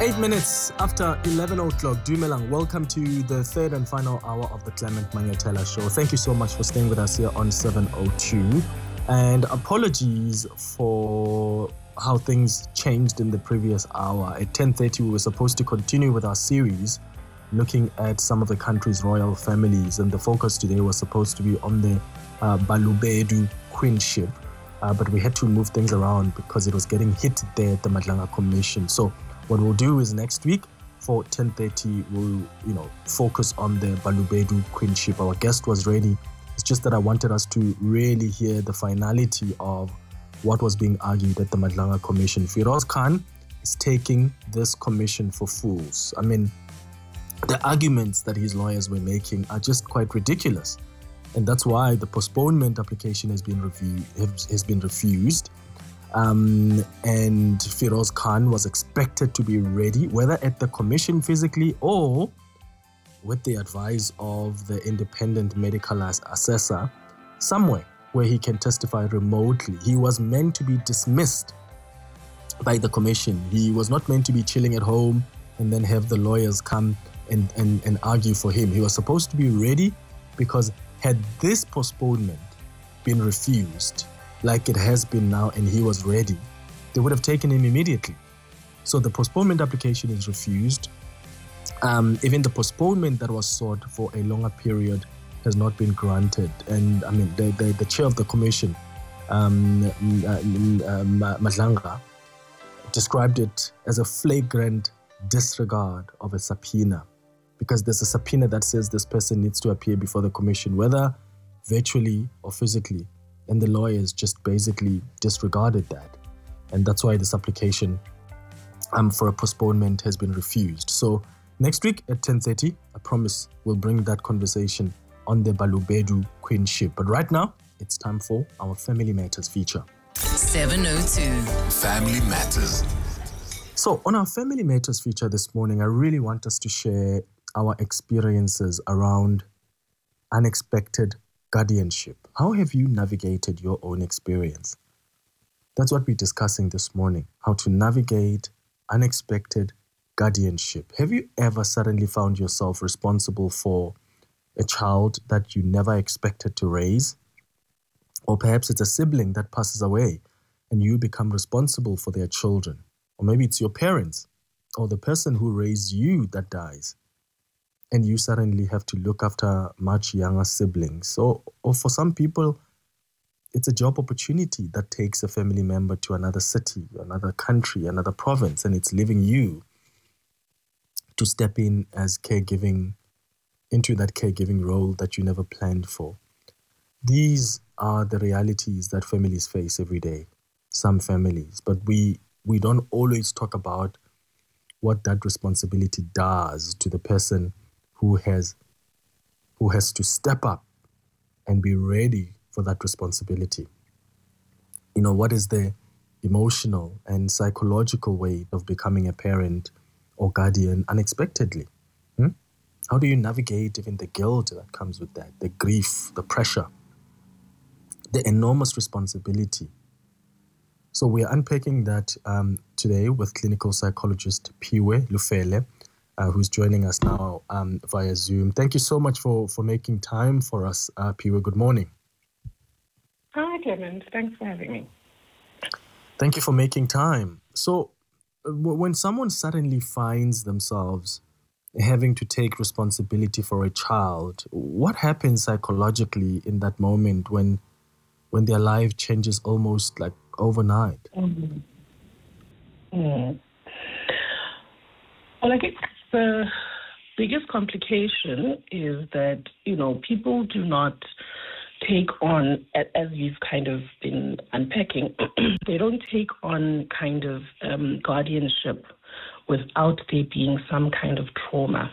8 minutes after 11 o'clock, Dumelang, welcome to the third and final hour of the Clement Manyatela Show. Thank you so much for staying with us here on 702. And apologies for how things changed in the previous hour. At 10:30, we were supposed to continue with our series looking at some of the country's royal families. And the focus today was supposed to be on the Balobedu queenship. But we had to move things around because it was getting hit there at the Madlanga Commission. So what we'll do is next week for 10:30, we'll focus on the Balobedu queenship. Our guest was ready. It's just that I wanted us to really hear the finality of what was being argued at the Madlanga Commission. Firoz Khan is taking this commission for fools. I mean, the arguments that his lawyers were making are just quite ridiculous. And that's why the postponement application has been refused. And Firoz Khan was expected to be ready, whether at the commission physically or with the advice of the independent medical assessor, somewhere where he can testify remotely. He was meant to be dismissed by the commission. He was not meant to be chilling at home and then have the lawyers come and argue for him. He was supposed to be ready, because had this postponement been refused, like it has been now, and he was ready, they would have taken him immediately. So the postponement application is refused. Even the postponement that was sought for a longer period has not been granted. And I mean, the chair of the commission, Madlanga, described it as a flagrant disregard of a subpoena, because there's a subpoena that says this person needs to appear before the commission, whether virtually or physically. And the lawyers just basically disregarded that. And that's why this application for a postponement has been refused. So next week at 10:30, I promise we'll bring that conversation on the Balobedu queenship. But right now, it's time for our Family Matters feature. 702. Family Matters. So on our Family Matters feature this morning, I really want us to share our experiences around unexpected guardianship. How have you navigated your own experience? That's what we're discussing this morning, how to navigate unexpected guardianship. Have you ever suddenly found yourself responsible for a child that you never expected to raise? Or perhaps it's a sibling that passes away and you become responsible for their children. Or maybe it's your parents or the person who raised you that dies, and you suddenly have to look after much younger siblings. Or for some people, it's a job opportunity that takes a family member to another city, another country, another province, and it's leaving you to step in as into that caregiving role that you never planned for. These are the realities that families face every day, some families, but we don't always talk about what that responsibility does to the person who has to step up and be ready for that responsibility. What is the emotional and psychological weight of becoming a parent or guardian unexpectedly? How do you navigate even the guilt that comes with that, the grief, the pressure, the enormous responsibility? So we are unpacking that today with clinical psychologist Phiwe Lufele, who's joining us now via Zoom. Thank you so much for making time for us, Phiwe. Good morning. Hi, Clement. Thanks for having me. Thank you for making time. So when someone suddenly finds themselves having to take responsibility for a child, what happens psychologically in that moment when their life changes almost like overnight? Mm-hmm. Well, I think the biggest complication is that, people do not take on, as we've kind of been unpacking, they don't take on kind of guardianship without there being some kind of trauma.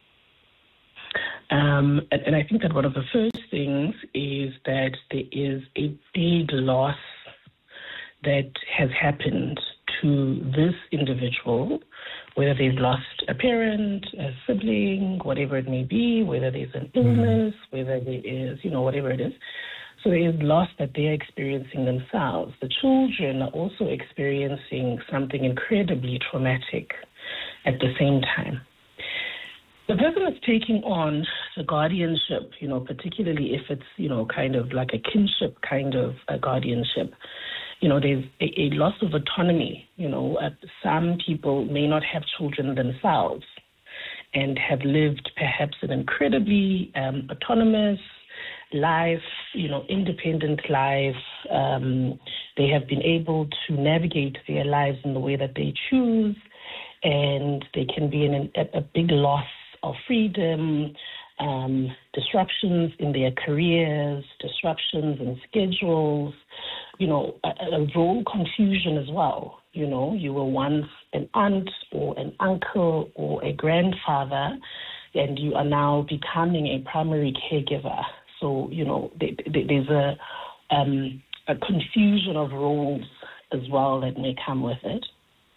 And I think that one of the first things is that there is a big loss that has happened to this individual, whether they've lost a parent, a sibling, whatever it may be, whether there's an illness, whether there is, whatever it is. So there is loss that they're experiencing themselves. The children are also experiencing something incredibly traumatic. at the same time. The person that's taking on the guardianship, particularly if it's, kind of like a kinship kind of a guardianship, there's a loss of autonomy. Some people may not have children themselves and have lived perhaps an incredibly autonomous life, independent life. They have been able to navigate their lives in the way that they choose, and they can be in a big loss of freedom, disruptions in their careers, disruptions in schedules, a role confusion as well. You were once an aunt or an uncle or a grandfather, and you are now becoming a primary caregiver. So, there's a confusion of roles as well that may come with it.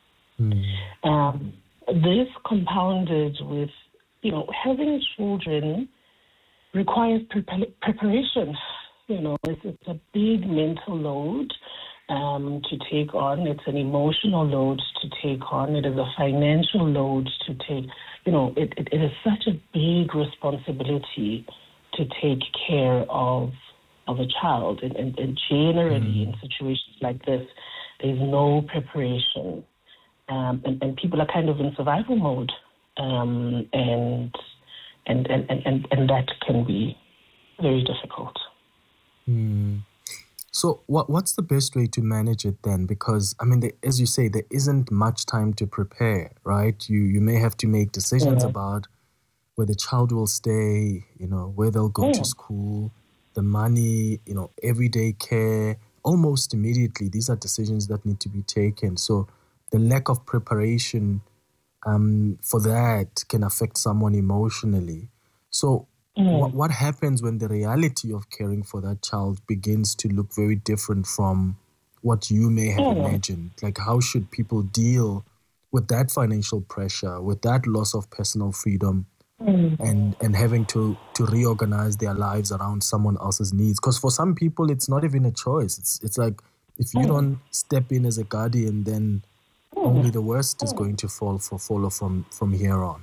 This compounded with, having children requires preparation. It's a big mental load to take on. It's an emotional load to take on. It is a financial load to take. It is such a big responsibility to take care of a child. And generally in situations like this, there's no preparation. And people are kind of in survival mode. And that can be very difficult. So what's the best way to manage it then? Because, as you say, there isn't much time to prepare, right? You may have to make decisions about where the child will stay, where they'll go to school, the money, everyday care, almost immediately. These are decisions that need to be taken. So the lack of preparation for that can affect someone emotionally. So what happens when the reality of caring for that child begins to look very different from what you may have imagined? Like, how should people deal with that financial pressure, with that loss of personal freedom, and having to reorganize their lives around someone else's needs? Because for some people, it's not even a choice. It's like, if you don't step in as a guardian, then only the worst is going to follow from here on.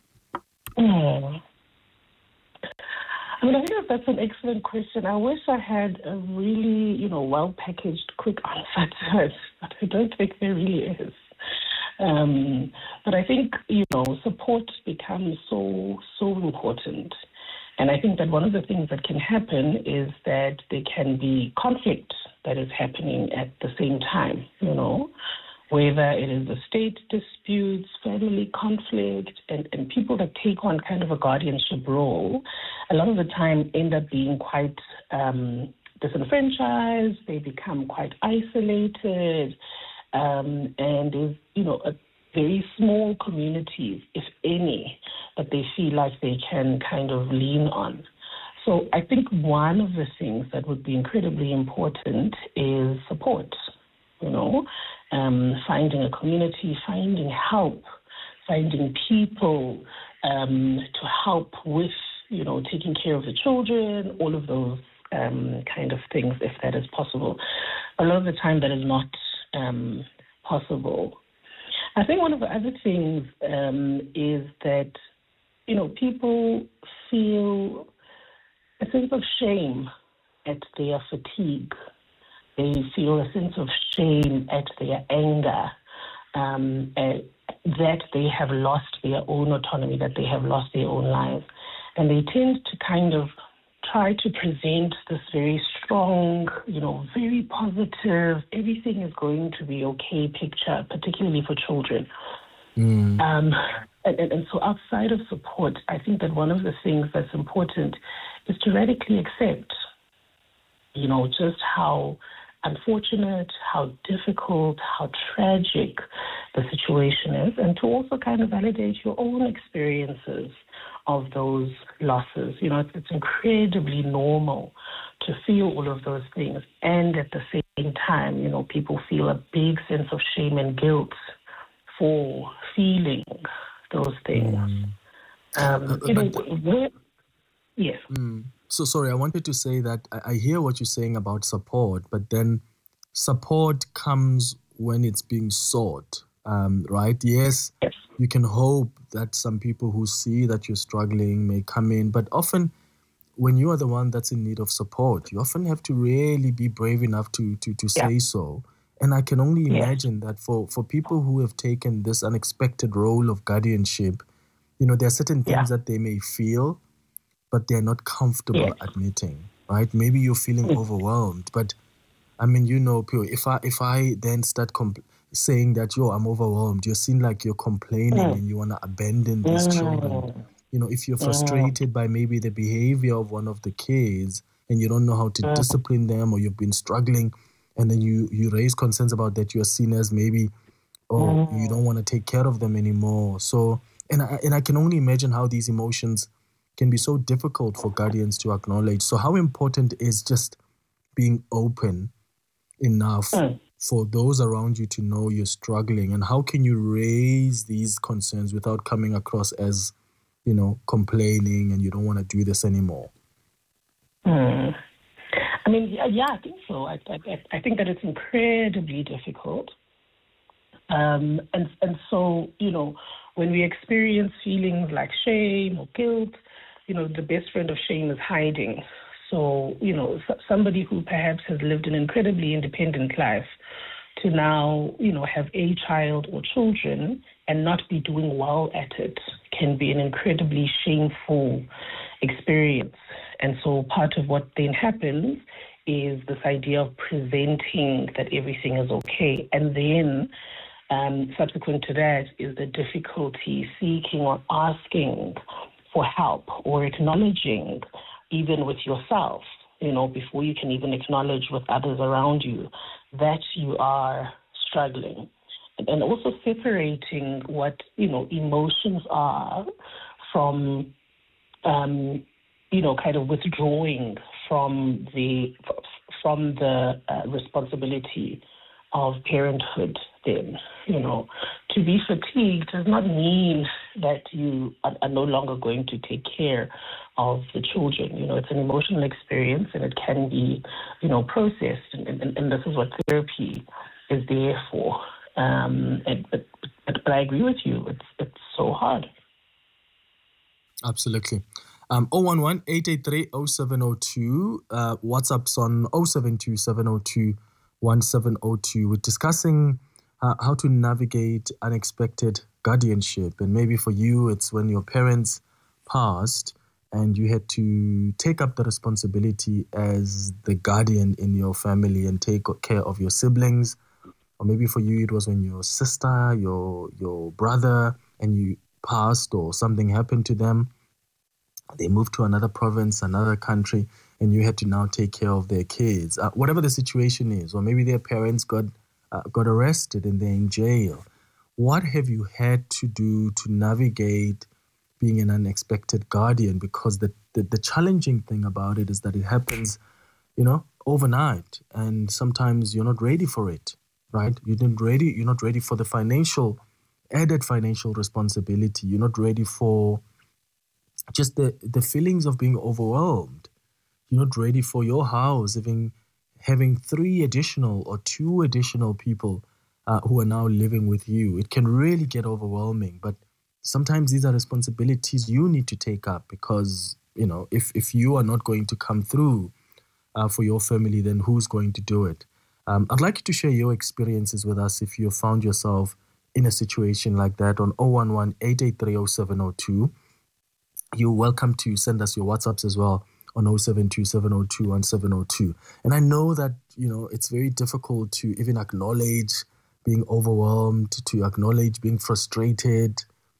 I think that's an excellent question. I wish I had a really, well-packaged, quick answer to it, but I don't think there really is. But I think, support becomes so important. And I think that one of the things that can happen is that there can be conflict that is happening at the same time, whether it is estate disputes, family conflict, and people that take on kind of a guardianship role, a lot of the time end up being quite disenfranchised. They become quite isolated, and there's, a very small communities, if any, that they feel like they can kind of lean on. So I think one of the things that would be incredibly important is support, finding a community, finding help, finding people to help with, taking care of the children, all of those kind of things, if that is possible. A lot of the time that is not possible. I think one of the other things is that, people feel a sense of shame at their fatigue. They feel a sense of shame at their anger, that they have lost their own autonomy, that they have lost their own lives. And they tend to kind of try to present this very strong, very positive, everything is going to be okay picture, particularly for children. And so outside of support, I think that one of the things that's important is to radically accept, just how unfortunate, how difficult, how tragic the situation is, and to also kind of validate your own experiences of those losses. It's incredibly normal to feel all of those things, and at the same time, people feel a big sense of shame and guilt for feeling those things. Yes. So sorry, I wanted to say that I hear what you're saying about support, but then support comes when it's being sought, right? Yes, you can hope that some people who see that you're struggling may come in, but often when you are the one that's in need of support, you often have to really be brave enough to Yeah. say so. And I can only Yes. imagine that for people who have taken this unexpected role of guardianship, there are certain things that they may feel, but they're not comfortable Yes. admitting, right? Maybe you're feeling overwhelmed, but I mean, Pio, if I then start saying that, I'm overwhelmed, you seem like you're complaining and you want to abandon these children. If you're frustrated by maybe the behavior of one of the kids and you don't know how to discipline them, or you've been struggling, and then you raise concerns about that, you're seen as maybe, you don't want to take care of them anymore. So, and I can only imagine how these emotions can be so difficult for guardians to acknowledge. So how important is just being open enough for those around you to know you're struggling, and how can you raise these concerns without coming across as, complaining and you don't want to do this anymore? I mean, yeah, I think so. I think that it's incredibly difficult. And so, when we experience feelings like shame or guilt, the best friend of shame is hiding. So, somebody who perhaps has lived an incredibly independent life to now, have a child or children and not be doing well at it can be an incredibly shameful experience. And so part of what then happens is this idea of presenting that everything is okay. And then subsequent to that is the difficulty seeking or asking for help or acknowledging, even with yourself, before you can even acknowledge with others around you that you are struggling. And also separating what, emotions are from, kind of withdrawing from the responsibility of parenthood then. To be fatigued does not mean that you are no longer going to take care of the children. It's an emotional experience and it can be, processed. And this is what therapy is there for. But I agree with you. It's so hard. Absolutely. 011-883-0702. WhatsApp's on 072-702-1702. We're discussing how to navigate unexpected guardianship. And maybe for you, it's when your parents passed and you had to take up the responsibility as the guardian in your family and take care of your siblings. Or maybe for you, it was when your sister, your brother, and you passed or something happened to them. They moved to another province, another country, and you had to now take care of their kids. Whatever the situation is, or maybe their parents got arrested and they're in jail. What have you had to do to navigate being an unexpected guardian? Because the challenging thing about it is that it happens, overnight, and sometimes you're not ready for it, right? You're not ready for the added financial responsibility. You're not ready for just the feelings of being overwhelmed. You're not ready for your house having 3 additional or 2 additional people who are now living with you. It can really get overwhelming, but sometimes these are responsibilities you need to take up because, if you are not going to come through for your family, then who's going to do it? I'd like you to share your experiences with us if you found yourself in a situation like that on 011-883-0702. You're welcome to send us your WhatsApps as well on 072-702-1702. And I know that, it's very difficult to even acknowledge being overwhelmed, to acknowledge being frustrated.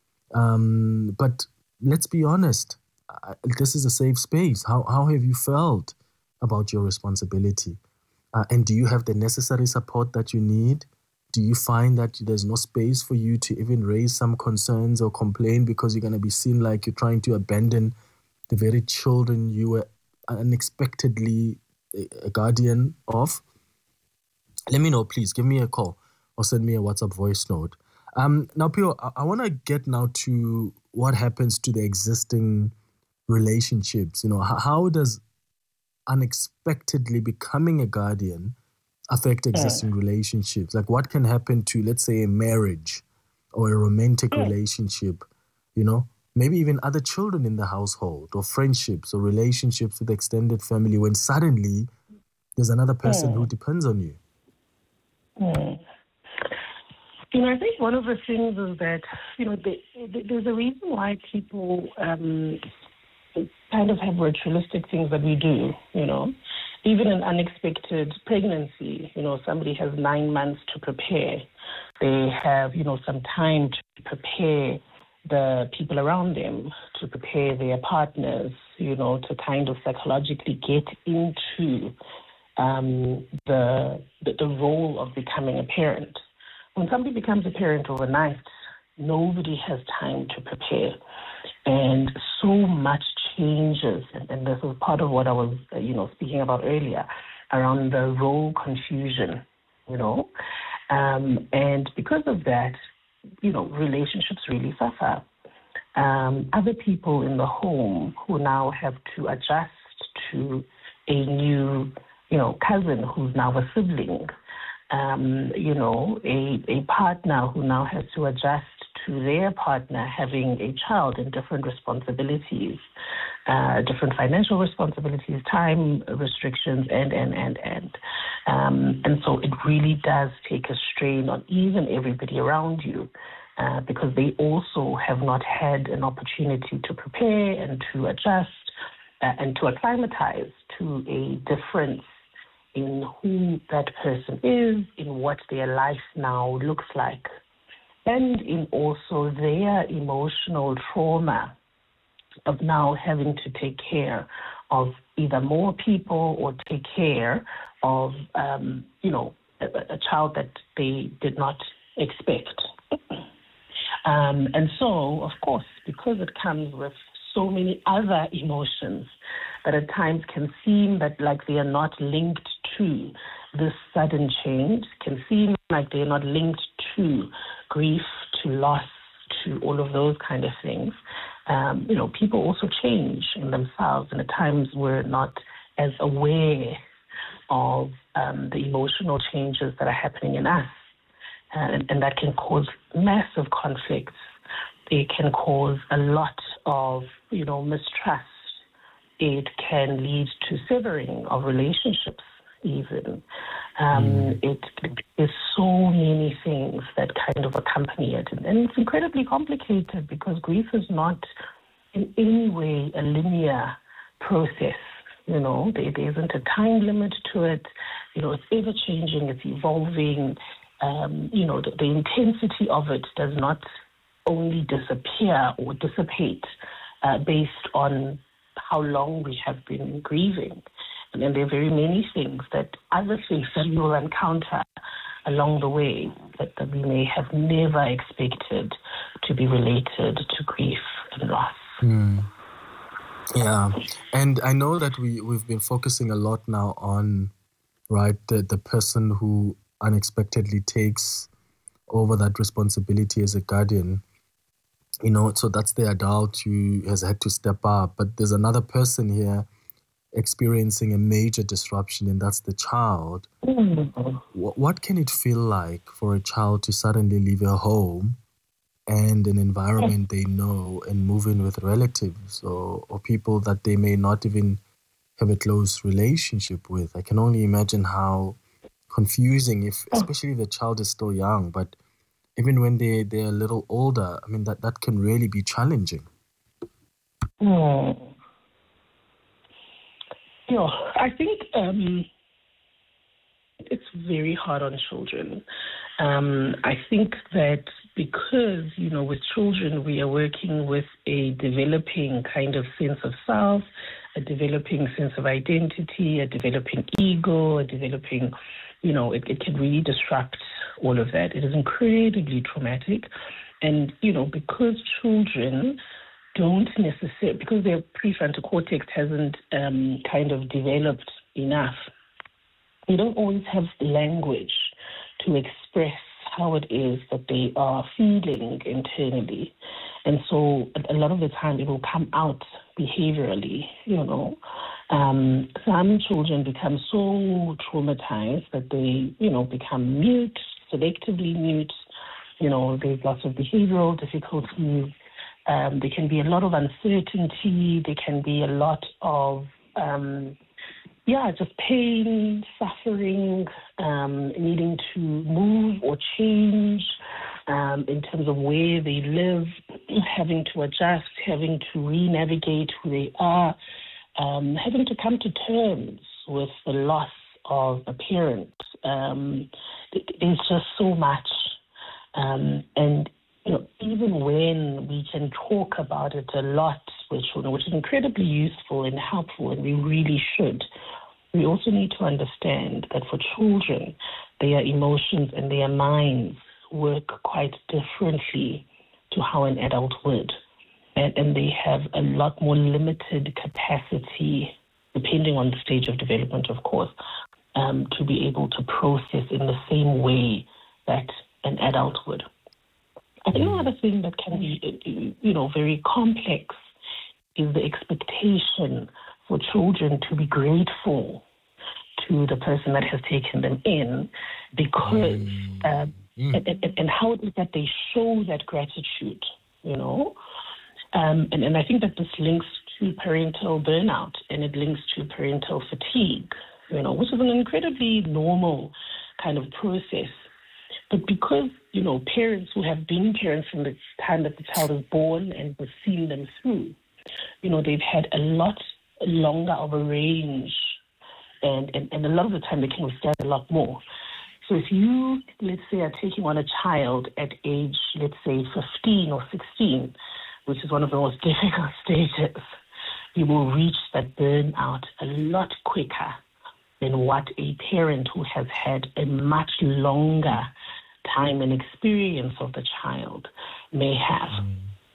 But let's be honest, this is a safe space. How have you felt about your responsibility? And do you have the necessary support that you need? Do you find that there's no space for you to even raise some concerns or complain because you're going to be seen like you're trying to abandon the very children you were unexpectedly a guardian of? Let me know, please. Give me a call or send me a WhatsApp voice note. Now, Pio, I want to get now to what happens to the existing relationships. How does unexpectedly becoming a guardian affect existing relationships? Like what can happen to, let's say, a marriage or a romantic relationship, maybe even other children in the household, or friendships or relationships with extended family, when suddenly there's another person who depends on you? I think one of the things is that, there's a reason why people kind of have ritualistic things that we do, Even an unexpected pregnancy, somebody has 9 months to prepare. They have, some time to prepare the people around them, to prepare their partners, to kind of psychologically get into the role of becoming a parent. When somebody becomes a parent overnight, nobody has time to prepare. And so much changes, and this is part of what I was, speaking about earlier, around the role confusion, And because of that, relationships really suffer. Other people in the home who now have to adjust to a new, cousin who's now a sibling, a partner who now has to adjust to their partner having a child and different responsibilities, different financial responsibilities, time restrictions, and so it really does take a strain on even everybody around you, because they also have not had an opportunity to prepare and to adjust and to acclimatize to a difference in who that person is, in what their life now looks like, and in also their emotional trauma of now having to take care of either more people or take care of, a child that they did not expect. And so, of course, because it comes with so many other emotions that at times can seem that like they are not linked to this sudden change, can seem like they are not linked to grief, to loss, to all of those kind of things. People also change in themselves, and at times we're not as aware of the emotional changes that are happening in us. And that can cause massive conflicts. It can cause a lot of, mistrust. It can lead to severing of relationships even. There's so many things that kind of accompany it. And it's incredibly complicated because grief is not in any way a linear process. There isn't a time limit to it. It's ever changing, it's evolving. The intensity of it does not only disappear or dissipate based on how long we have been grieving. And then there are very many things that other things that we will encounter along the way that we may have never expected to be related to grief and loss. Yeah, and I know that we've been focusing a lot now on, right, the person who unexpectedly takes over that responsibility as a guardian, so that's the adult who has had to step up. But there's another person here experiencing a major disruption, and that's the child. What can it feel like for a child to suddenly leave a home and an environment they know and move in with relatives or people that they may not even have a close relationship with? I can only imagine how confusing, especially if the child is still young, but even when they're a little older, I mean, that can really be challenging. I think it's very hard on children. I think that because, with children, we are working with a developing kind of sense of self, a developing sense of identity, a developing ego, a developing, it can really disrupt all of that. It is incredibly traumatic. And, because children don't necessarily, because their prefrontal cortex hasn't kind of developed enough, they don't always have language to express how it is that they are feeling internally. And so a lot of the time it will come out behaviorally, Some children become so traumatized that they, become mute, selectively mute, There's lots of behavioral difficulties. There can be a lot of uncertainty. There can be a lot of, just pain, suffering, needing to move or change in terms of where they live, having to adjust, having to re-navigate who they are, having to come to terms with the loss of a parent. There's just so much. And even when we can talk about it a lot with children, which is incredibly useful and helpful, and we really should, we also need to understand that for children, their emotions and their minds work quite differently to how an adult would. And they have a lot more limited capacity, depending on the stage of development, of course, to be able to process in the same way that an adult would. I think another thing that can be, very complex is the expectation for children to be grateful to the person that has taken them in, because and how it is that they show that gratitude, and I think that this links to parental burnout, and it links to parental fatigue, which is an incredibly normal kind of process. But because, parents who have been parents from the time that the child is born and have seen them through, they've had a lot longer of a range, and a lot of the time they can withstand a lot more. So if you, let's say, are taking on a child at age, let's say, 15 or 16, which is one of the most difficult stages, you will reach that burnout a lot quicker than what a parent who has had a much longer time and experience of the child may have.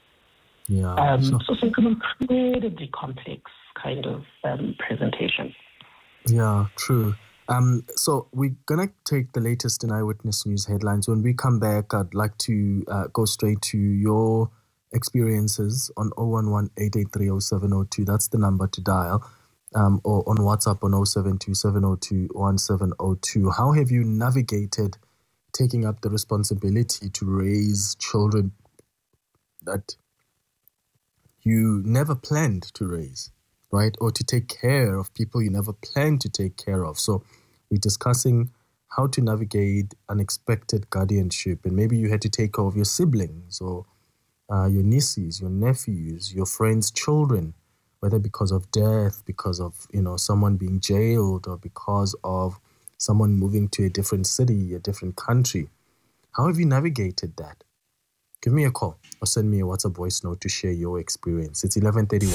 So it's an incredibly complex kind of presentation. Yeah, true. So we're going to take the latest in Eyewitness News headlines. When we come back, I'd like to go straight to your experiences on 011-883-0702. That's the number to dial. Or on WhatsApp on 072-702-1702. How have you navigated taking up the responsibility to raise children that you never planned to raise, right? Or to take care of people you never planned to take care of. So we're discussing how to navigate unexpected guardianship, and maybe you had to take care of your siblings or your nieces, your nephews, your friends' children, whether because of death, because of, someone being jailed, or because of someone moving to a different city, a different country. How have you navigated that? Give me a call or send me a WhatsApp voice note to share your experience. It's 11:31.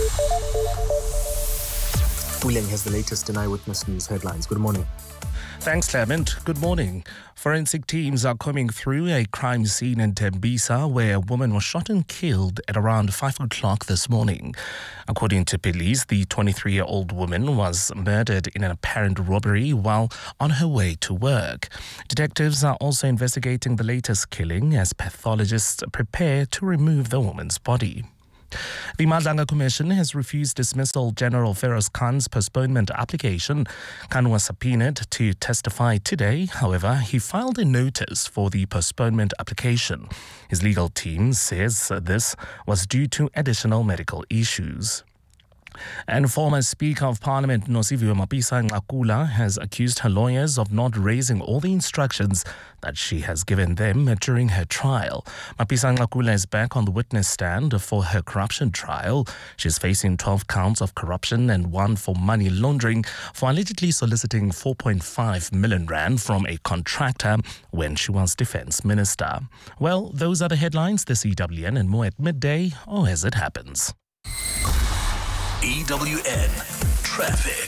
Puleng has the latest in Eyewitness News headlines. Good morning. Thanks, Clement. Good morning. Forensic teams are combing through a crime scene in Tembisa where a woman was shot and killed at around 5 o'clock this morning. According to police, the 23-year-old woman was murdered in an apparent robbery while on her way to work. Detectives are also investigating the latest killing as pathologists prepare to remove the woman's body. The Madlanga Commission has refused dismissal General Feroz Khan's postponement application. Khan was subpoenaed to testify today. However, he filed a notice for the postponement application. His legal team says this was due to additional medical issues. And former Speaker of Parliament Nosiviwe Mapisa-Nqakula has accused her lawyers of not raising all the instructions that she has given them during her trial. Mapisa-Nqakula is back on the witness stand for her corruption trial. She's facing 12 counts of corruption and 1 for money laundering for allegedly soliciting 4.5 million rand from a contractor when she was defense minister. Well, those are the headlines this EWN, and more at midday or as it happens. EWN Traffic.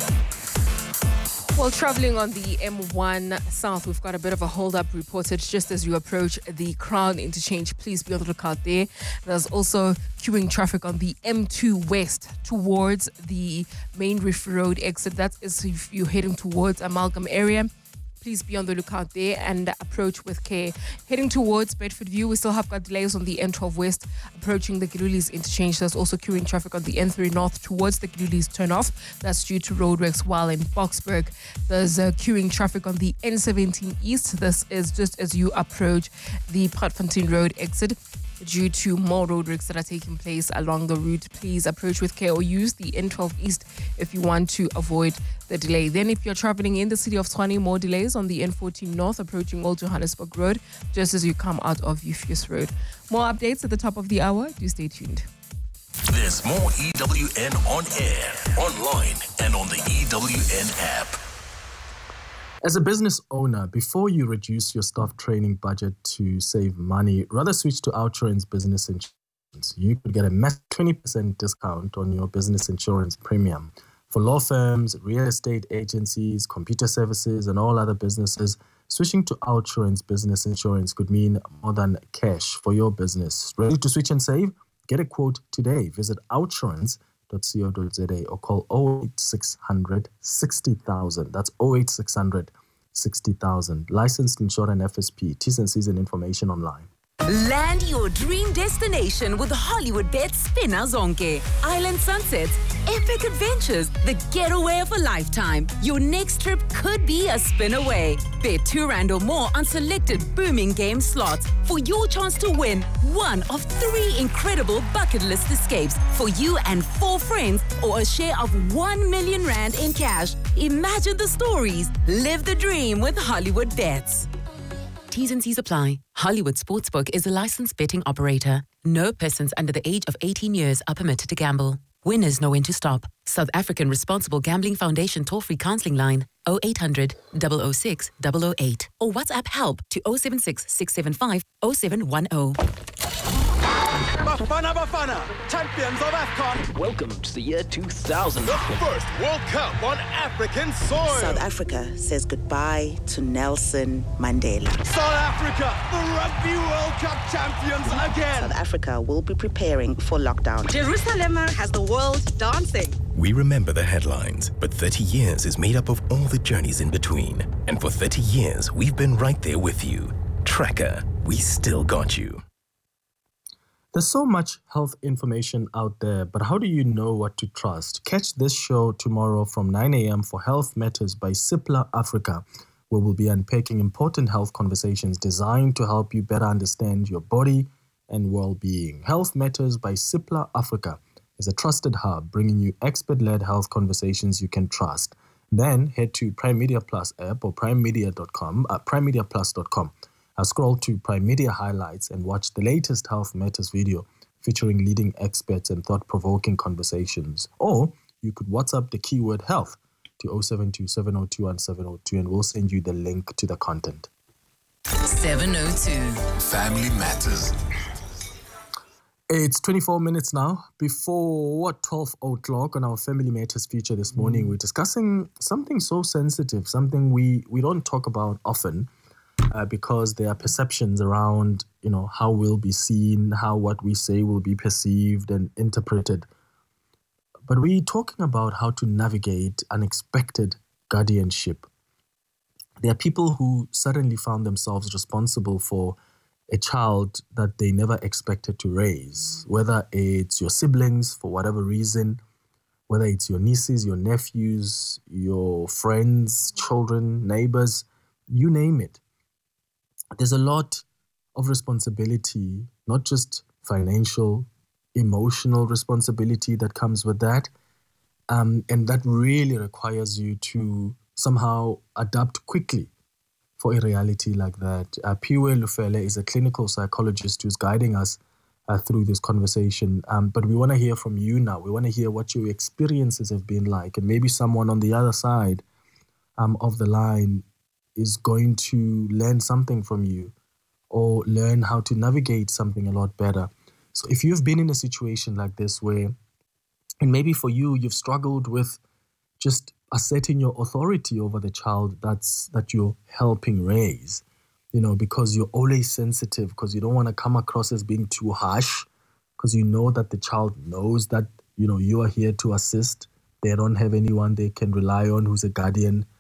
Well, traveling on the M1 South, we've got a bit of a hold-up reported just as you approach the Crown interchange. Please be on the lookout there. There's also queuing traffic on the M2 West towards the Main Reef Road exit. That is if you're heading towards Amalgam area. Please be on the lookout there and approach with care. Heading towards Bedford View, we still have got delays on the N12 West approaching the Gilulis interchange. There's also queuing traffic on the N3 North towards the Gilulis turnoff. That's due to roadworks, while in Boksburg there's queuing traffic on the N17 East. This is just as you approach the Potfontein Road exit due to more roadworks that are taking place along the route. Please approach with care or use the N12 East if you want to avoid the delay. Then if you're traveling in the city of Tshwane, more delays on the N14 North approaching Old Johannesburg Road just as you come out of Euphus Road. More updates at the top of the hour. Do stay tuned. There's more EWN on air, online, and on the EWN app. As a business owner, before you reduce your staff training budget to save money, rather switch to Outsurance Business Insurance. You could get a 20% discount on your business insurance premium. For law firms, real estate agencies, computer services, and all other businesses, switching to Outsurance Business Insurance could mean more than cash for your business. Ready to switch and save? Get a quote today. Visit outsurance.co.za or call 08600 60,000. That's 08600 60,000. Licensed, insured, and FSP. T's and C's and information online. Land your dream destination with Hollywood Bet Spinner Zonke. Island sunsets, epic adventures, the getaway of a lifetime. Your next trip could be a spin away. Bet R2 or more on selected booming game slots for your chance to win one of 3 incredible bucket list escapes for you and 4 friends, or a share of 1 million rand in cash. Imagine the stories. Live the dream with Hollywood Bets. T's and C's apply. Hollywood Sportsbook is a licensed betting operator. No persons under the age of 18 years are permitted to gamble. Winners know when to stop. South African Responsible Gambling Foundation toll-free counseling line 0800 006 008 or WhatsApp help to 076 675 0710. Bafana, champions of AFCON. Welcome to the year 2000. The first World Cup on African soil. South Africa says goodbye to Nelson Mandela. South Africa, the Rugby World Cup champions again. South Africa will be preparing for lockdown. Jerusalem has the world dancing. We remember the headlines, but 30 years is made up of all the journeys in between. And for 30 years, we've been right there with you. Tracker, we still got you. There's so much health information out there, but how do you know what to trust? Catch this show tomorrow from 9 a.m. for Health Matters by Cipla Africa, where we'll be unpacking important health conversations designed to help you better understand your body and well-being. Health Matters by Cipla Africa is a trusted hub bringing you expert-led health conversations you can trust. Then head to Prime Media Plus app or primemediaplus.com. Scroll to Prime Media Highlights and watch the latest Health Matters video featuring leading experts and thought-provoking conversations. Or you could WhatsApp the keyword health to 072 702 1702 and we'll send you the link to the content. 702. Family Matters. It's 24 minutes now before 12 o'clock on our Family Matters feature this morning. We're discussing something so sensitive, something we don't talk about often. Because there are perceptions around, how we'll be seen, how what we say will be perceived and interpreted. But we're talking about how to navigate unexpected guardianship. There are people who suddenly found themselves responsible for a child that they never expected to raise, whether it's your siblings for whatever reason, whether it's your nieces, your nephews, your friends, children, neighbors, you name it. There's a lot of responsibility, not just financial, emotional responsibility that comes with that. And that really requires you to somehow adapt quickly for a reality like that. Piwe Lufele is a clinical psychologist who's guiding us through this conversation. But we want to hear from you now. We want to hear what your experiences have been like. And maybe someone on the other side of the line is going to learn something from you or learn how to navigate something a lot better. So if you've been in a situation like this where, and maybe for you, you've struggled with just asserting your authority over the child that you're helping raise, because you're always sensitive, because you don't want to come across as being too harsh, because you know that the child knows that, you are here to assist. They don't have anyone they can rely on who's a guardian.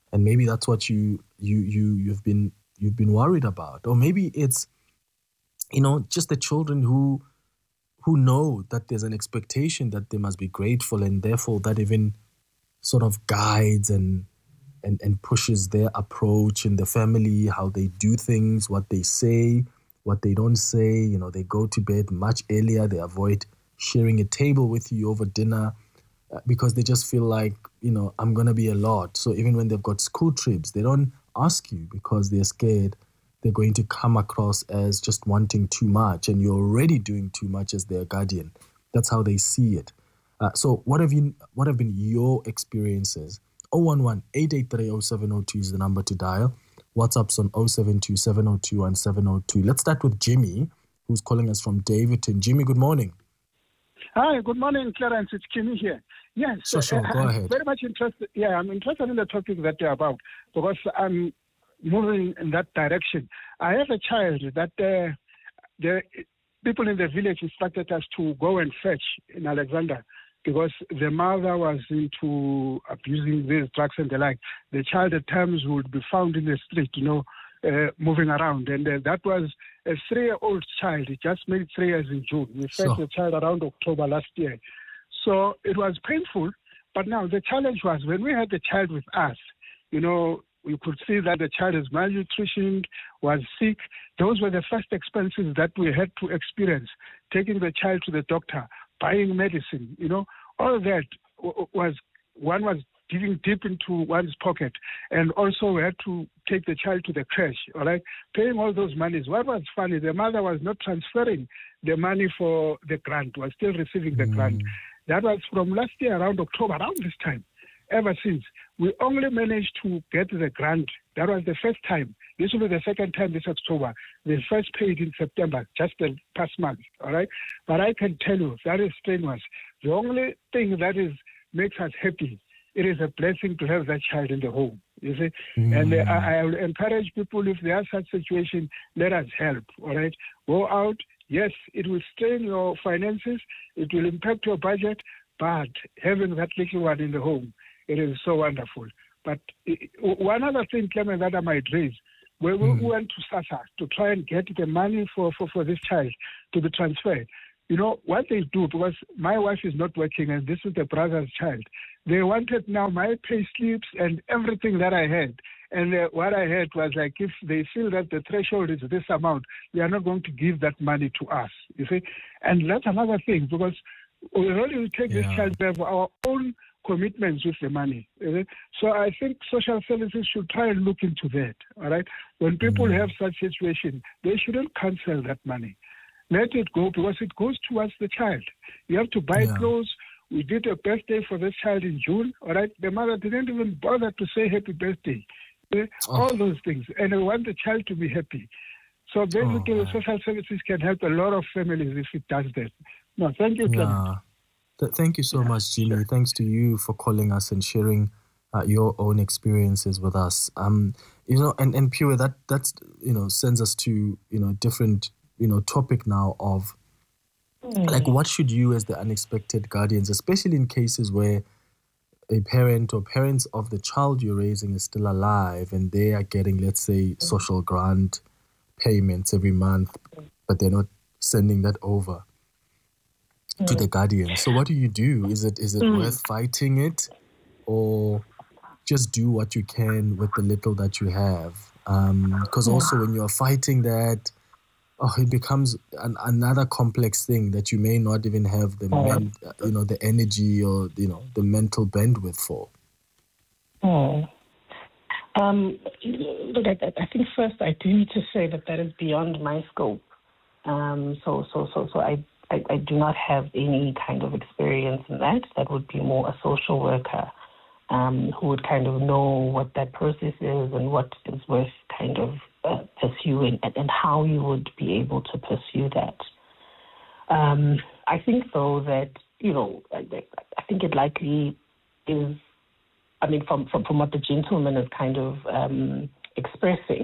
and maybe that's what you've been worried about. Or maybe it's, just the children who know that there's an expectation that they must be grateful, and therefore that even sort of guides and pushes their approach in the family, how they do things, what they say, what they don't say. They go to bed much earlier. They avoid sharing a table with you over dinner because they just feel like, I'm going to be a lot. So even when they've got school trips, they don't ask you because they're scared they're going to come across as just wanting too much, and you're already doing too much as their guardian. That's how they see it. So what have been your experiences? 011-883-0702 is the number to dial. WhatsApp's on 072-702-1702. Let's start with Jimmy, who's calling us from Davidton. Jimmy, good morning. Hi, good morning, Clarence. It's Jimmy here. Yes, sure. Go ahead. I'm very much interested. Yeah, I'm interested in the topic that you're about because I'm moving in that direction. I have a child that the people in the village instructed us to go and fetch in Alexander because the mother was into abusing these drugs and the like. The child at times would be found in the street, moving around. And that was a 3-year-old child. He just made 3 years in June. We fetched the child around October last year. So it was painful. But now the challenge was when we had the child with us, we could see that the child is malnutritioned, was sick. Those were the first expenses that we had to experience, taking the child to the doctor, buying medicine, all that one was digging deep into one's pocket. And also we had to take the child to the crèche, all right, paying all those monies. What was funny, the mother was not transferring the money for the grant, was still receiving the grant. That was from last year, around October, around this time. Ever since, we only managed to get the grant. That was the first time. This will be the second time this October. The first paid in September, just the past month, all right? But I can tell you, that is strenuous. The only thing that makes us happy, it is a blessing to have that child in the home, you see? And I will encourage people, if they are such situation, let us help, all right? Go out. Yes, it will strain your finances. It will impact your budget. But having that little one in the home, it is so wonderful. But one other thing, Clement, that I might raise, we went to SASSA to try and get the money for this child to be transferred. What they do, because my wife is not working and this is the brother's child, they wanted now my pay slips and everything that I had. And what I had was like, if they feel that the threshold is this amount, they are not going to give that money to us, you see. And that's another thing, because we really take this child, we have our own commitments with the money. So I think social services should try and look into that, all right? When people have such situation, they shouldn't cancel that money. Let it go, because it goes towards the child. You have to buy clothes. We did a birthday for this child in June, all right? The mother didn't even bother to say happy birthday. All those things. And I want the child to be happy. So basically, social services can help a lot of families if it does that. No, thank you, Clement. Thank you so much, Jimmy. Sure. Thanks to you for calling us and sharing your own experiences with us. And Pure, that's sends us to different topic now of like, what should you as the unexpected guardians, especially in cases where a parent or parents of the child you're raising is still alive and they are getting, let's say, social grant payments every month, but they're not sending that over to the guardian. So what do you do? Is it worth fighting it, or just do what you can with the little that you have? Because also when you're fighting that, it becomes another complex thing that you may not even have the the energy or the mental bandwidth for. Look, I think first I do need to say that is beyond my scope. So I do not have any kind of experience in that. That would be more a social worker who would kind of know what that process is and what is worth kind of pursuing and how you would be able to pursue that. I think, though, that, I think it likely is, from what the gentleman is kind of expressing,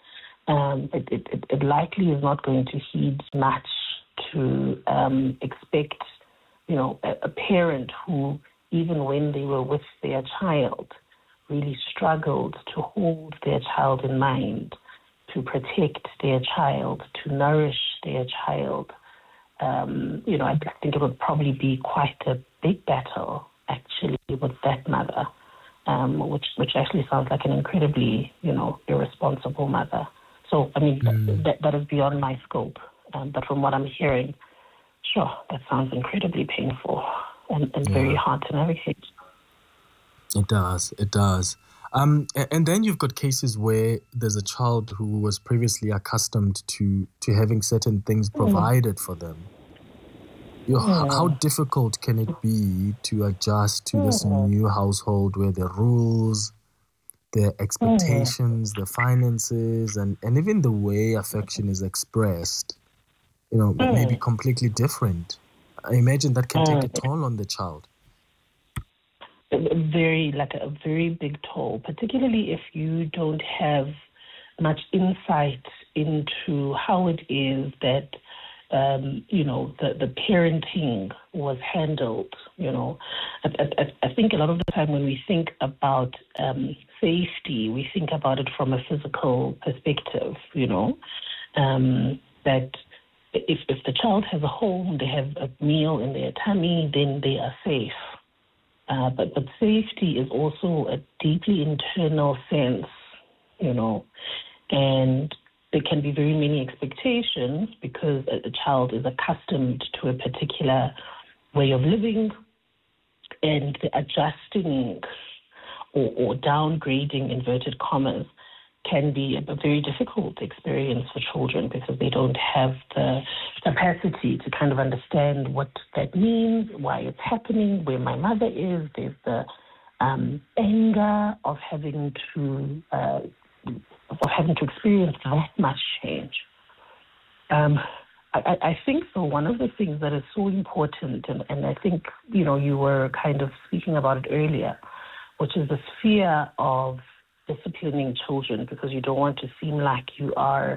it likely is not going to heed much to expect, a parent who, even when they were with their child, really struggled to hold their child in mind, to protect their child, to nourish their child, I think it would probably be quite a big battle, actually, with that mother, which actually sounds like an incredibly, irresponsible mother. So, that is beyond my scope. But from what I'm hearing, sure, that sounds incredibly painful and very hard to navigate. It does. And then you've got cases where there's a child who was previously accustomed to having certain things provided for them. How difficult can it be to adjust to this new household where the rules, the expectations, the finances, and even the way affection is expressed, may be completely different? I imagine that can take a toll on the child. A very big toll, particularly if you don't have much insight into how it is that the parenting was handled. I think a lot of the time when we think about safety, we think about it from a physical perspective. That if the child has a home, they have a meal in their tummy, then they are safe. But safety is also a deeply internal sense, and there can be very many expectations because a child is accustomed to a particular way of living, and the adjusting or downgrading, inverted commas, can be a very difficult experience for children because they don't have the capacity to kind of understand what that means, why it's happening, where my mother is. There's the anger of having to experience that much change. I think so. One of the things that is so important, and I think you were kind of speaking about it earlier, which is the fear of disciplining children, because you don't want to seem like you are,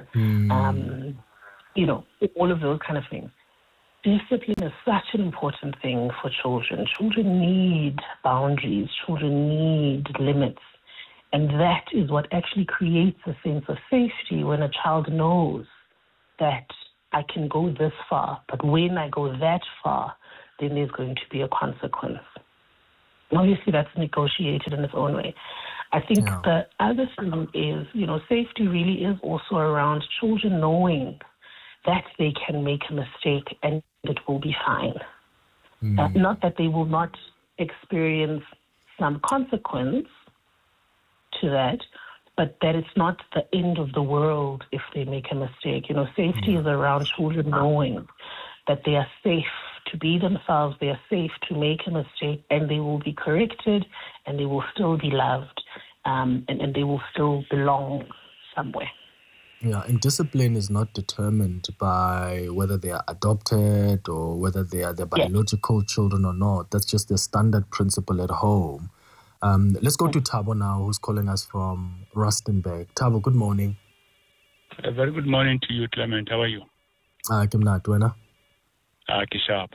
all of those kind of things. Discipline is such an important thing for children. Children need boundaries. Children need limits. And that is what actually creates a sense of safety when a child knows that I can go this far, but when I go that far, then there's going to be a consequence. Obviously, that's negotiated in its own way. I think the other thing is, safety really is also around children knowing that they can make a mistake and it will be fine. Not that they will not experience some consequence to that, but that it's not the end of the world if they make a mistake. Safety is around children knowing that they are safe to be themselves, they are safe to make a mistake, and they will be corrected, and they will still be loved, and they will still belong somewhere. Yeah, and discipline is not determined by whether they are adopted or whether they are their biological children or not. That's just the standard principle at home. Let's go to Thabo now, who's calling us from Rustenburg. Thabo, good morning. A very good morning to you, Clement. How are you? Kimna, Kisharp.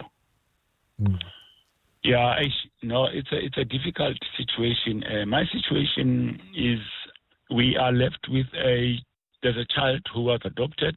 Yeah, it's a difficult situation. My situation is we are left with there's a child who was adopted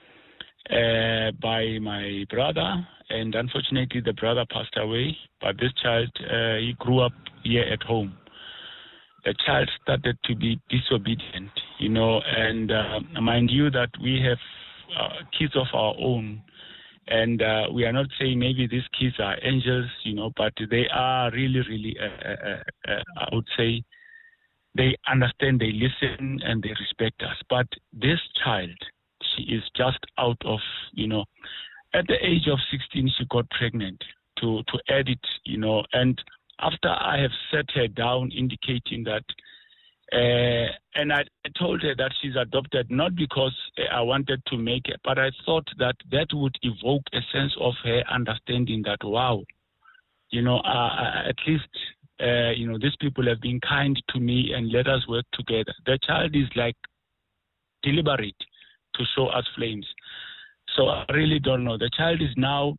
by my brother, and unfortunately the brother passed away, but this child, he grew up here at home. The child started to be disobedient, and mind you that we have kids of our own, and we are not saying maybe these kids are angels, but they are really, really, I would say, they understand, they listen, and they respect us. But this child, she is just out of, at the age of 16, she got pregnant to add it, and after I have set her down indicating that, and I told her that she's adopted, not because I wanted to make her, but I thought that would evoke a sense of her understanding that, wow, at least, these people have been kind to me and let us work together. The child is like deliberate to show us flames. So I really don't know. The child is now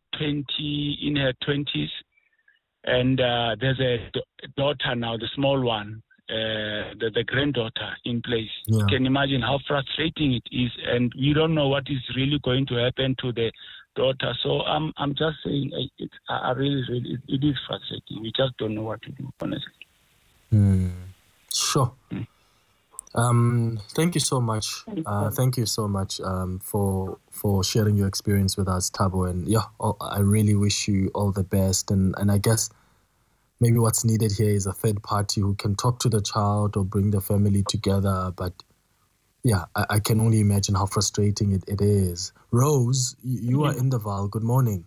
in her 20s, and there's a daughter now, the small one, the granddaughter in place. Yeah. You can imagine how frustrating it is, and we don't know what is really going to happen to the daughter. So I'm just saying it is frustrating. We just don't know what to do, honestly. Sure. Thank you so much. Thank you so much for sharing your experience with us, Thabo. And I really wish you all the best. And I guess maybe what's needed here is a third party who can talk to the child or bring the family together. But I can only imagine how frustrating it is. Rose, you are in the Vaal. Good morning.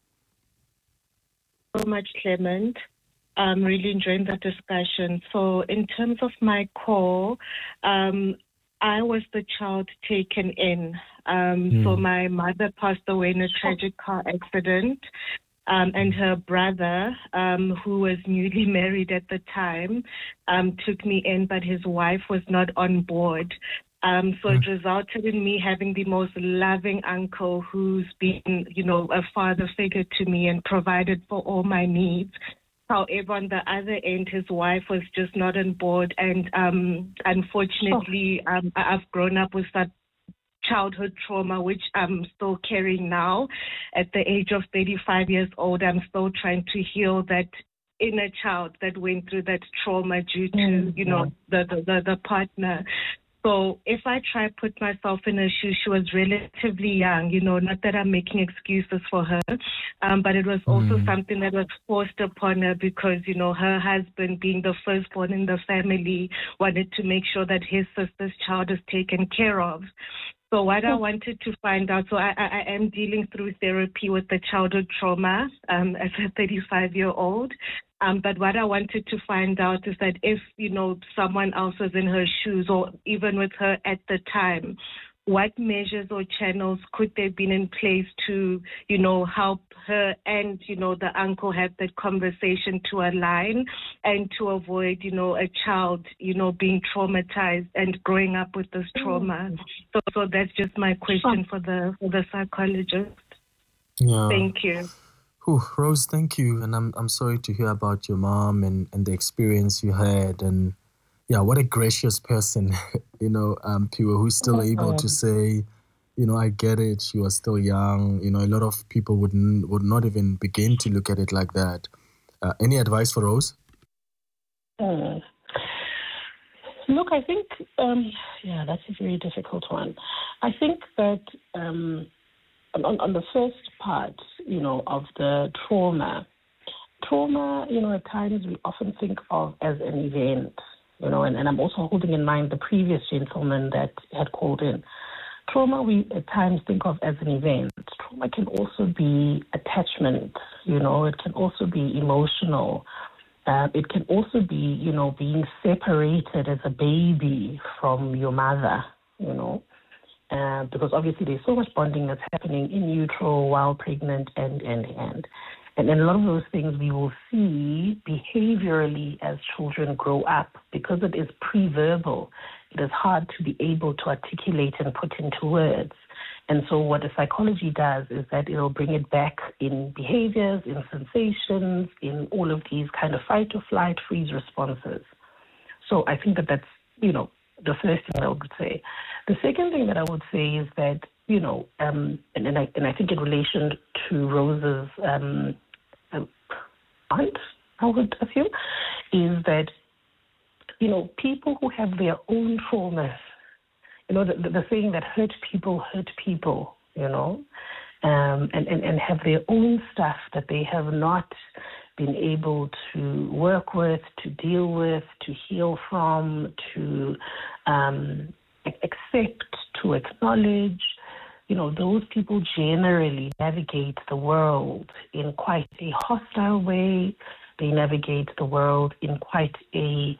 So much, Clement. I'm really enjoying the discussion. So in terms of my call, I was the child taken in. So my mother passed away in a tragic car accident. And her brother, who was newly married at the time, took me in, but his wife was not on board. So it resulted in me having the most loving uncle who's been, a father figure to me and provided for all my needs. However, on the other end, his wife was just not on board. And unfortunately, I've grown up with that childhood trauma, which I'm still carrying now. At the age of 35 years old, I'm still trying to heal that inner child that went through that trauma due to, the partner. So if I try put myself in her shoes, she was relatively young, not that I'm making excuses for her, but it was also something that was forced upon her because, her husband, being the firstborn in the family, wanted to make sure that his sister's child is taken care of. So what I wanted to find out, so I am dealing through therapy with the childhood trauma as a 35-year-old. But what I wanted to find out is that if, someone else was in her shoes or even with her at the time, what measures or channels could there been in place to, help her and, the uncle have that conversation to align and to avoid, a child, being traumatized and growing up with this trauma. So that's just my question for the psychologist. Yeah. Thank you. Rose, thank you. And I'm sorry to hear about your mom and the experience you had. And what a gracious person, Piwa, who's still able to say, I get it. She was still young. A lot of people would not even begin to look at it like that. Any advice for Rose? Look, I think, that's a very difficult one. I think that on the first part, of the trauma, at times we often think of as an event, and I'm also holding in mind the previous gentleman that had called in. Trauma we at times think of as an event. Trauma can also be attachment, it can also be emotional. It can also be, being separated as a baby from your mother, because obviously there's so much bonding that's happening in utero while pregnant and a lot of those things we will see behaviorally as children grow up because it is pre-verbal. It is hard to be able to articulate and put into words. And so what the psychology does is that it'll bring it back in behaviors, in sensations, in all of these kind of fight or flight, freeze responses. So I think that's, the first thing I would say. The second thing that I would say is that, and I think in relation to Rose's aunt, I would assume, is that, people who have their own traumas, the saying that hurt people, and have their own stuff that they have not been able to work with, to deal with, to heal from, to accept, to acknowledge. Those people generally navigate the world in quite a hostile way. They navigate the world in quite a,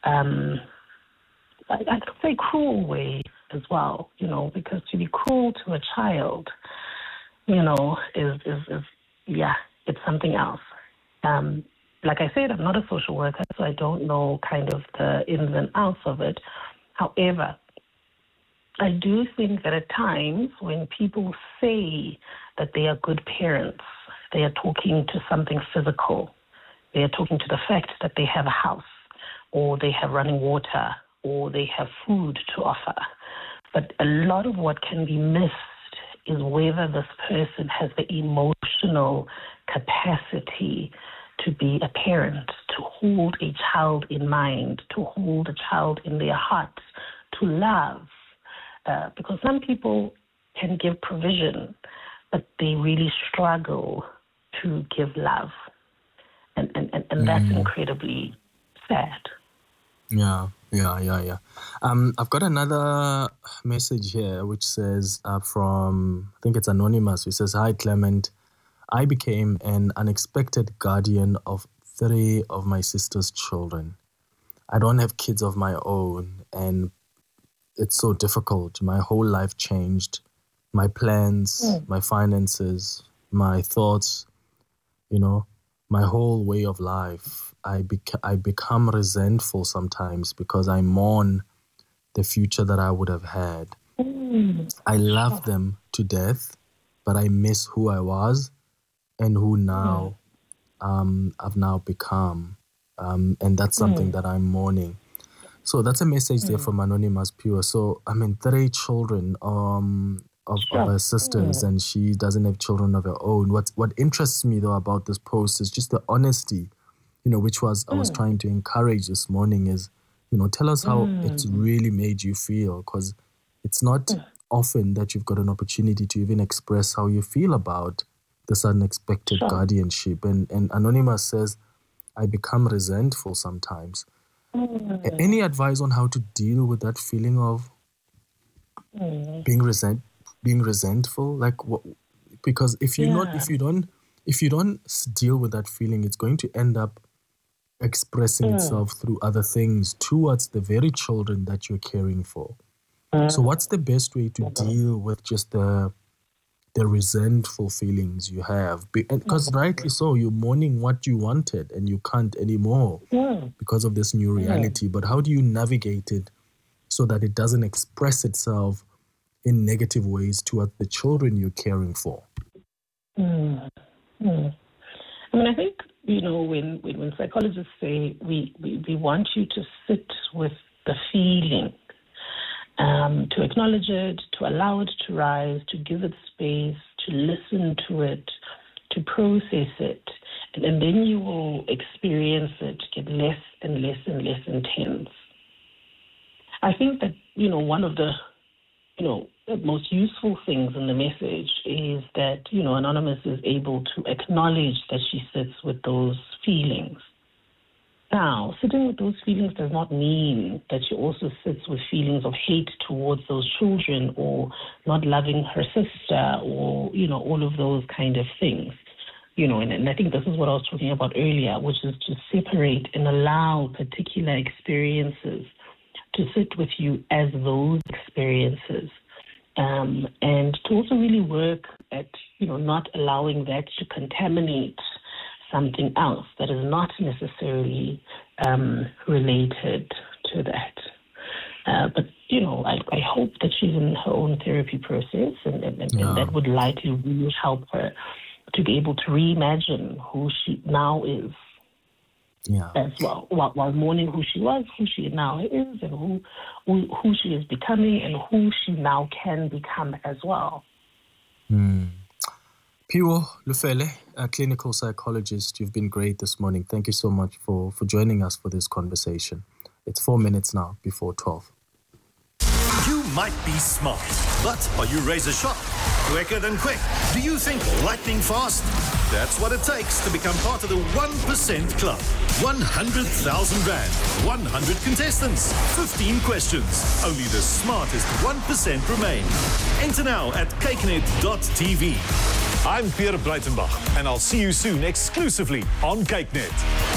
I could say cruel way as well, because to be cruel to a child, is it's something else. Like I said, I'm not a social worker, so I don't know kind of the ins and outs of it. However, I do think that at times when people say that they are good parents, they are talking to something physical. They are talking to the fact that they have a house, or they have running water, or they have food to offer. But a lot of what can be missed is whether this person has the emotional capacity to be a parent, to hold a child in mind, to hold a child in their heart, to love. Because some people can give provision, but they really struggle to give love. And that's incredibly sad. Yeah. I've got another message here which says from, I think it's anonymous, who says, "Hi Clement, I became an unexpected guardian of 3 of my sister's children. I don't have kids of my own and it's so difficult. My whole life changed. My plans, my finances, my thoughts, my whole way of life. I become resentful sometimes because I mourn the future that I would have had. I love them to death, but I miss who I was and who now I've now become. And that's something that I'm mourning." So that's a message there from Anonymous Pure. So, 3 children of her sisters, and she doesn't have children of her own. What interests me, though, about this post is just the honesty, which I was trying to encourage this morning is, tell us how it's really made you feel, because it's not often that you've got an opportunity to even express how you feel about this unexpected guardianship. And Anonymous says, "I become resentful sometimes." Any advice on how to deal with that feeling of being resentful? Because if you don't deal with that feeling, it's going to end up expressing itself through other things towards the very children that you're caring for. So what's the best way to deal with just the resentful feelings you have? Because rightly so, you're mourning what you wanted and you can't anymore because of this new reality. But how do you navigate it so that it doesn't express itself in negative ways towards the children you're caring for? I think, when psychologists say we want you to sit with the feeling, to acknowledge it, to allow it to rise, to give it space, to listen to it, to process it, and then you will experience it get less and less and less intense. I think that, one of the most useful things in the message is that, Anonymous is able to acknowledge that she sits with those feelings. Now, sitting with those feelings does not mean that she also sits with feelings of hate towards those children or not loving her sister or, all of those kind of things. And I think this is what I was talking about earlier, which is to separate and allow particular experiences to sit with you as those experiences. And to also really work at, not allowing that to contaminate something else that is not necessarily related to that. But, I hope that she's in her own therapy process and that would likely really help her to be able to reimagine who she now is as well, while mourning who she was, who she now is, and who she is becoming and who she now can become as well. Piwo Lufele, a clinical psychologist, you've been great this morning. Thank you so much for joining us for this conversation. It's 4 minutes now before 12. You might be smart, but are you razor sharp? Quicker than quick? Do you think lightning fast? That's what it takes to become part of the 1% Club. 100,000 Rand, 100 contestants, 15 questions. Only the smartest 1% remain. Enter now at cakenet.tv. I'm Pierre Breitenbach, and I'll see you soon exclusively on CakeNet.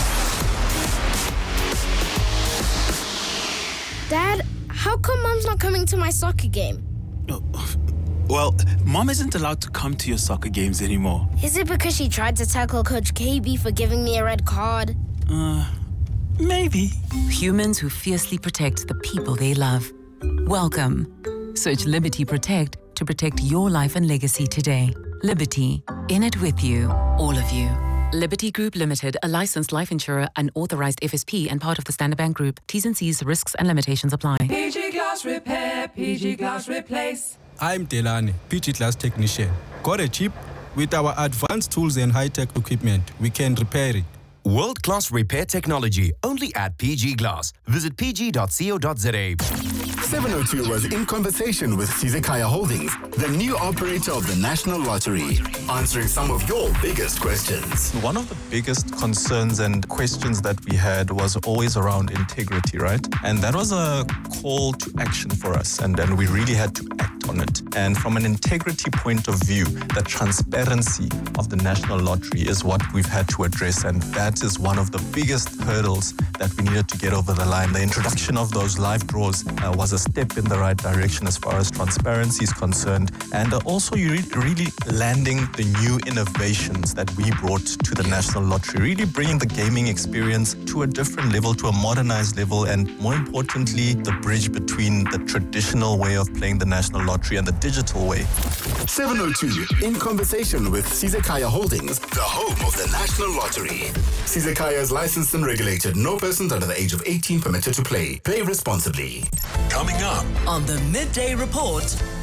Dad, how come Mom's not coming to my soccer game? Well, Mom isn't allowed to come to your soccer games anymore. Is it because she tried to tackle Coach KB for giving me a red card? Maybe. Humans who fiercely protect the people they love. Welcome. Search Liberty Protect to protect your life and legacy today. Liberty, in it with you, all of you. Liberty Group Limited, a licensed life insurer, an authorized FSP and part of the Standard Bank Group. T's and C's, risks and limitations apply. PG Glass Repair, PG Glass Replace. I'm Delane, PG Glass Technician. Got a chip? With our advanced tools and high-tech equipment, we can repair it. World-class repair technology, only at PG Glass. Visit pg.co.za. 702 was in conversation with Sizekaya Holdings, the new operator of the National Lottery, answering some of your biggest questions. One of the biggest concerns and questions that we had was always around integrity, right? And that was a call to action for us, and then we really had to act on it. And from an integrity point of view, the transparency of the National Lottery is what we've had to address, and that is one of the biggest hurdles that we needed to get over the line. The introduction of those live draws was a step in the right direction as far as transparency is concerned, and also you really landing the new innovations that we brought to the National Lottery, really bringing the gaming experience to a different level, to a modernized level, and more importantly, the bridge between the traditional way of playing the National Lottery and the digital way. 702, in conversation with Sizekaya Holdings, the home of the National Lottery. Sizekaya is licensed and regulated. No persons under the age of 18 permitted to play. Play responsibly. Coming up on the Midday Report.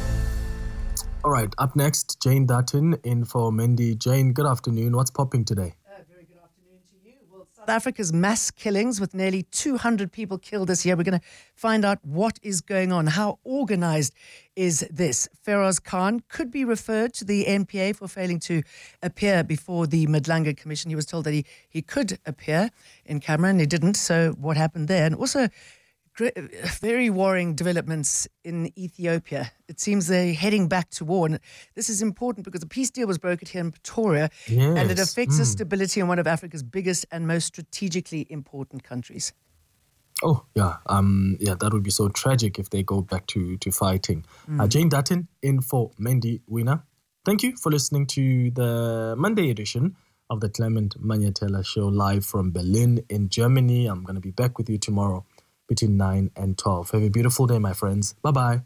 All right, up next, Jane Dutton in for Mendy. Jane, good afternoon. What's popping today? Very good afternoon to you. Well, South Africa's mass killings with nearly 200 people killed this year. We're going to find out what is going on. How organized is this? Feroz Khan could be referred to the NPA for failing to appear before the Madlanga Commission. He was told that he could appear in camera and he didn't. So what happened there? And also very worrying developments in Ethiopia. It seems they're heading back to war. And this is important because the peace deal was brokered here in Pretoria, and it affects the stability in one of Africa's biggest and most strategically important countries. Oh, yeah. That would be so tragic if they go back to fighting. Jane Dutton in for Mendy Winner. Thank you for listening to the Monday edition of the Clement Manyatela Show live from Berlin in Germany. I'm going to be back with you tomorrow between 9 and 12. Have a beautiful day, my friends. Bye-bye.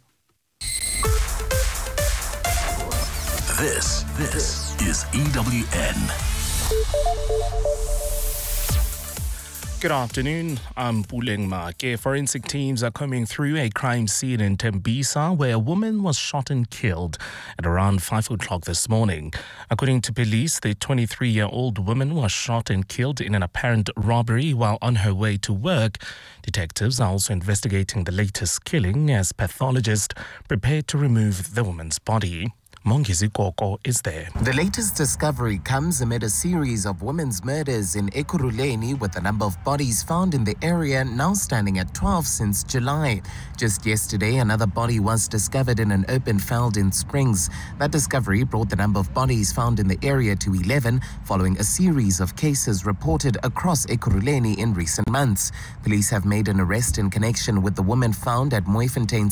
This is EWN. Good afternoon, I'm Puleng Make. Forensic teams are combing through a crime scene in Tembisa where a woman was shot and killed at around 5 o'clock this morning. According to police, the 23-year-old woman was shot and killed in an apparent robbery while on her way to work. Detectives are also investigating the latest killing as pathologists prepare to remove the woman's body. Mongezi Koko is there. The latest discovery comes amid a series of women's murders in Ekurhuleni, with the number of bodies found in the area now standing at 12 since July. Just yesterday, another body was discovered in an open field in Springs. That discovery brought the number of bodies found in the area to 11, following a series of cases reported across Ekurhuleni in recent months. Police have made an arrest in connection with the woman found at Mooifontein